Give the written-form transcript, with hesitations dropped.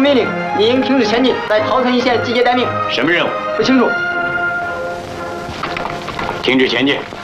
命令，你应停止前进，在桃城一线集结待命。 什么任务？ 不清楚。 停止前进。